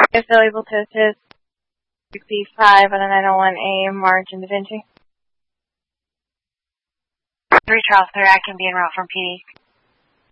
Is still able to assist 65 on a 901A Margin Da Vinci. 3 Charles 3, I can be en route from PD.